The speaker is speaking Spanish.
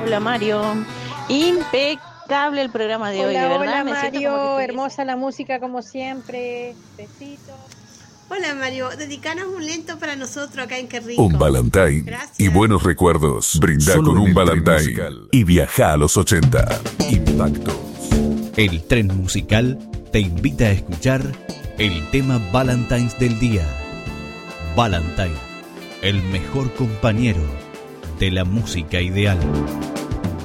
Hola Mario, impecable el programa de hoy, de Hola, verdad, hola me siento como que Mario, estuviese. hermosa la música como siempre. Besitos. Hola Mario, dedicanos un lento para nosotros acá en Qué Un Rico. Valentine y Gracias. buenos recuerdos. Brinda Solo con en un el tren Valentine musical. y viaja a los 80. Impactos. El tren musical te invita a escuchar el tema Valentine's del día. Valentine, el mejor compañero de la música ideal.